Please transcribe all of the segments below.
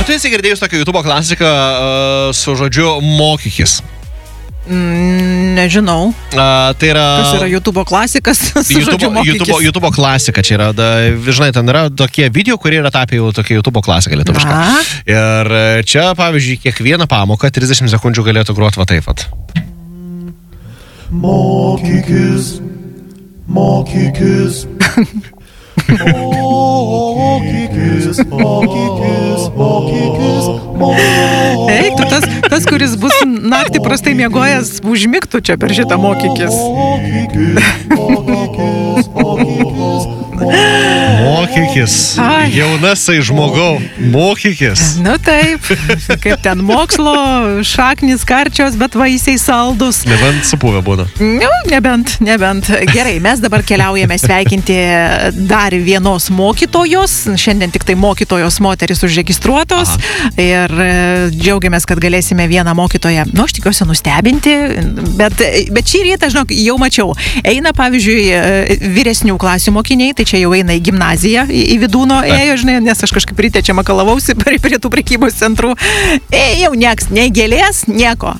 Ar tu esi girdėjus tokią YouTube klasiką su žodžiu mokykis? Nežinau. Tai yra... Kas yra YouTube klasikas su žodžiu mokykis? YouTube klasika čia yra. Žinai, ten yra tokie video, kurie yra tapę jau tokie YouTube klasika lietuviška. Ir čia, pavyzdžiui, kiekvieną pamoką 30 sekundžių galėtų groti va taip pat. Mokykis. Mokykis. Mokykis, mokykis, mokykis, mokykis. Eik, tu tas, kuris bus naktį prastai miegojęs, užmigtų čia per šitą mokykis. Mokykis. Jaunasai žmogau. Mokykis. Nu taip, kaip ten mokslo, šaknis karčios, bet vaisiai saldus. Nebent supuvę būna. Nu, nebent. Gerai, mes dabar keliaujame sveikinti dar vienos mokytojos. Šiandien tik tai mokytojos moteris užregistruotos. Aha. Ir džiaugiamės, kad galėsime vieną mokytoją, aš tikiuosi, nustebinti. Bet šį rytą, žinok, jau mačiau. Eina, pavyzdžiui, vyresnių klasių mokiniai, tai čia jau eina į gimnaziją, į Vidūno ėjo, žinai, nes aš kažkaip ryte čia makalavausi prie tų prekybos centrų. Jau nieks, nei gėlės, nieko.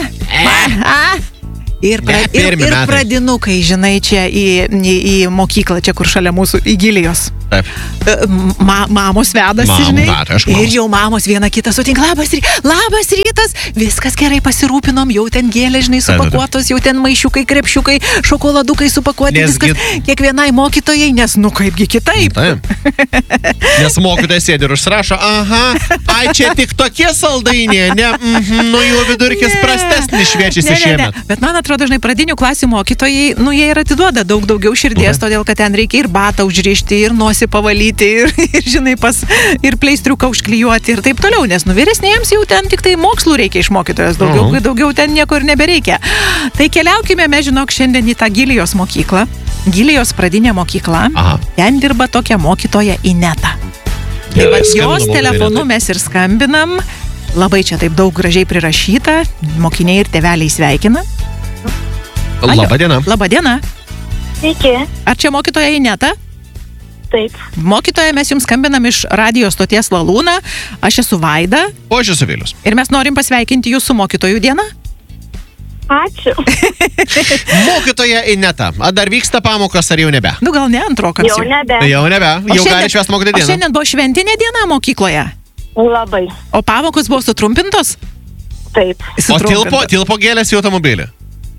Ir pradinukai, žinai, čia į mokyklą, čia kur šalia mūsų, į Gilijos. Taip. Mamos vedasi, žinai. Ir jau mamos viena kitą sutink, labas rytas, viskas gerai pasirūpinom, jau ten gėlė, žinai, supakuotos, jau ten maišiukai, krepšiukai, šokoladukai supakuoti, viskas kiekvienai mokytojai, nes kaipgi kitaip. Taip. Nes mokytojas sėdi ir užsirašo, ai čia tik tokie saldainiai, jų vidurkis prastesnis šviečiasi šiemet. Bet man atrodo, žinai, pradinių klasių mokytojai, jie ir atiduoda daug daugiau širdies, todėl, kad ten reikia ir batą užrišti, ir nosį pavalyti, ir žinai, ir pleistriuką užklijuoti ir taip toliau, nes vyresnėjams jau ten tik tai mokslų reikia iš mokytojos, daugiau ten nieko ir nebereikia. Tai keliaukime, mes žinok, šiandien į tą Gilijos mokyklą, Gilijos pradinė mokykla. Aha. Ten dirba tokia mokytoja Ineta. Tai va, jos telefonu mes ir skambinam, labai čia taip daug gražiai prirašyta, mokiniai ir tėveliai sveikina. Labadiena. Labadiena. Sveiki. Ar čia mokytoja Ineta? Taip. Mokytoja, mes jums skambinam iš radijo stoties Lalūna. Aš esu Vaida. O aš esu Vilius. Ir mes norim pasveikinti jūsų mokytojų dieną. Ačiū. Mokytoja Ineta, ar dar vyksta pamokas, ar jau nebe? Gal ne antrokams. Jau nebe. Jau gali švęsti mokytojų dieną. O šiandien buvo šventinė diena mokykloje? Labai. O pamokos buvo sutrumpintos? Taip. O tilpo gėlės į automobilį?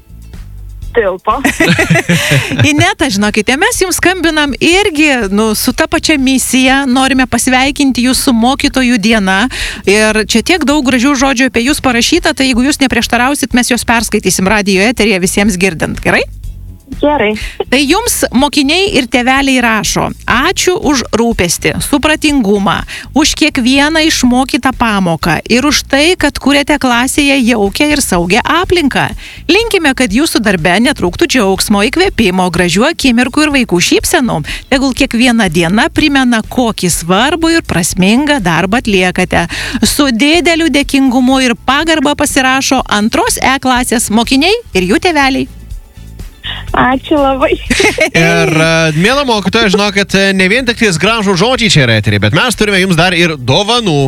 Tilpo. Ineta, žinokite, mes jums skambinam irgi, su ta pačia misija, norime pasveikinti jūsų mokytojų diena ir čia tiek daug gražių žodžių apie jūs parašyta, tai jeigu jūs neprieštarausit, mes juos perskaitysim radijo eteryje visiems girdint, gerai? Gerai. Tai jums mokiniai ir tėveliai rašo, ačiū už rūpestį, supratingumą, už kiekvieną išmokytą pamoką ir už tai, kad kuriate klasėje jaukią ir saugią aplinką. Linkime, kad jūsų darbe netrūktų džiaugsmo, įkvėpimo, gražių akimirkų ir vaikų šypsenų. Tegul kiekviena diena primena, kokį svarbų ir prasmingą darbą atliekate. Su dideliu dėkingumu ir pagarba pasirašo 2 E klasės mokiniai ir jų tėveliai. Ačiū labai. Ir, mėla mokytoja, žinokit, ne vien tik tais gražų žodžiai čia yra eterį, bet mes turime jums dar ir dovanų.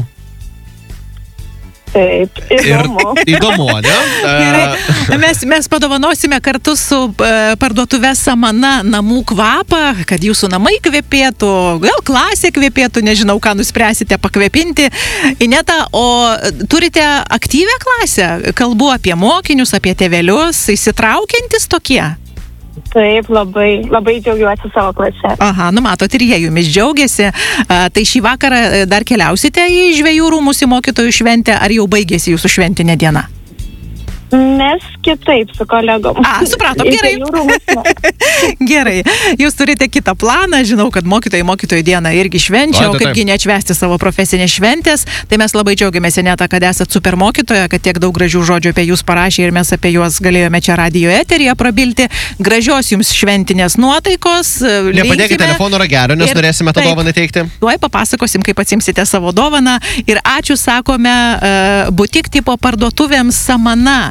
Taip, įdomu. Įdomu, ne? Gerai, mes padovanosime kartu su parduotuve Samana namų kvapą, kad jūsų namai kvepėtų, gal klasė kvepėtų, nežinau, ką nuspręsite pakvepinti. Ineta, o turite aktyvią klasę? Kalbu apie mokinius, apie tėvelius, įsitraukiantis tokie? Taip, labai džiaugiuosi savo klase. Aha, matot, ir jie jumis džiaugiasi. Tai šį vakarą dar keliausite į Žvejų rūmus į mokytojų šventę, ar jau baigėsi jūsų šventinė diena? Mes kitaip su kolegom. Supratom, gerai. Gerai. Jūs turite kitą planą, žinau, kad mokytojų dieną irgi švenčia, o kaipgi neatšvęsti savo profesinės šventės. Tai mes labai džiaugiamės, Ineta, kad esat super mokytoja, kad tiek daug gražių žodžių apie jūs parašė ir mes apie juos galėjome čia radijo eteryje prabilti. Gražios jums šventinės nuotaikos. Nepadėkite telefono ragelio, nes norėsime tą dovaną teikti. Tuoj papasakosim, kaip atsimsite savo dovaną. Ir ačiū sakome butik tipo parduotuvėms Samana.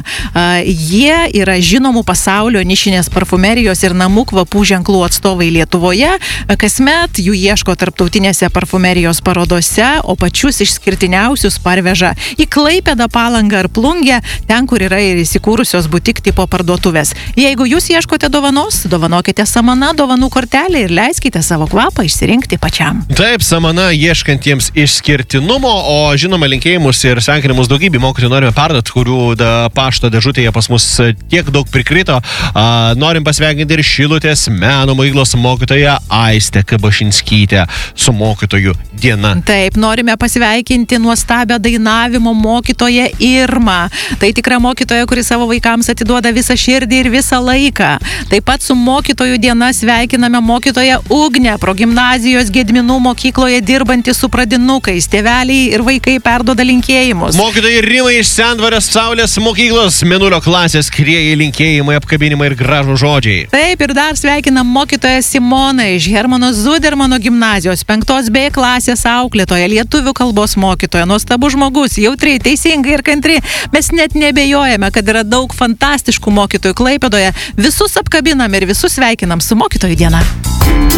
Jie yra žinomų pasaulio nišinės parfumerijos ir namų kvapų ženklų atstovai Lietuvoje. Kasmet jų ieško tarptautinėse parfumerijos parodose, o pačius išskirtiniausius parveža į Klaipėdą, Palangą ar Plungę, ten, kur yra ir įsikūrusios butik tipo parduotuvės. Jeigu jūs ieškote dovanos, dovanokite Samana dovanų kortelę ir leiskite savo kvapą išsirinkti pačiam. Taip, Samana ieškantiems išskirtinumo, o žinoma linkėjimus ir sveikinimus daugybį mokytojų norime perduoti, kurių pašto dėžutėje pas mus tiek daug prikrito. Norim pasveikinti ir Šilutės meno mokyklos mokytoją Aistę Kabašinskytę su mokytojų diena. Taip, norime pasveikinti nuostabią dainavimo mokytoją Irmą. Tai tikra mokytoja, kuri savo vaikams atiduoda visą širdį ir visą laiką. Taip pat su mokytojų diena sveikiname mokytoją Ugnę, progimnazijos Gedminų mokykloje dirbantį su pradinukais. Tėveliai ir vaikai perduoda linkėjimus. Mokytojai Rimai iš Sendvarės Saulės mokyklos Mėnulio klasės skrieja linkėjimai, apkabinimai ir gražų žodžiai. Taip, ir dar sveikinam mokytoją Simoną iš Hermano Zudermano gimnazijos 5B klasės auklėtoja, lietuvių kalbos mokytoja, nuostabus žmogus, jautri, teisingai ir kantri. Mes net nebejojame, kad yra daug fantastiškų mokytojų Klaipėdoje. Visus apkabinam ir visus sveikinam su mokytojų diena.